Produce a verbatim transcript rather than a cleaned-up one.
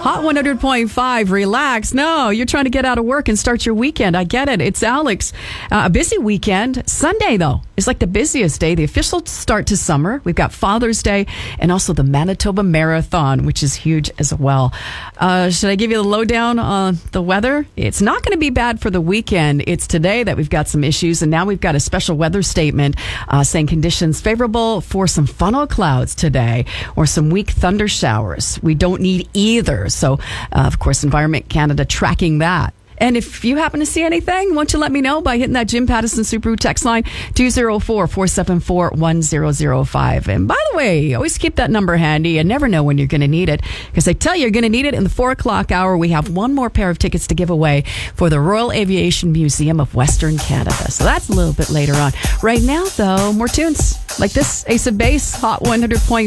Hot one hundred point five, relax. No, you're trying to get out of work and start your weekend. I get it. It's Alex. Uh, a busy weekend. Sunday, though, is like the busiest day, the official start to summer. We've got Father's Day and also the Manitoba Marathon, which is huge as well. Uh, should I give you the lowdown on the weather? It's not going to be bad for the weekend. It's today that we've got some issues, and now we've got a special weather statement uh, saying conditions favorable for some funnel clouds today or some weak thunder showers. We don't need either. So, uh, of course, Environment Canada tracking that. And if you happen to see anything, why don't you let me know by hitting that Jim Pattison Subaru text line, two oh four, four seven four, one oh oh five. And by the way, always keep that number handy. You never know when you're going to need it, because I tell you, you're going to need it in the four o'clock hour. We have one more pair of tickets to give away for the Royal Aviation Museum of Western Canada. So that's a little bit later on. Right now, though, more tunes like this, Ace of Base, Hot one hundred point five.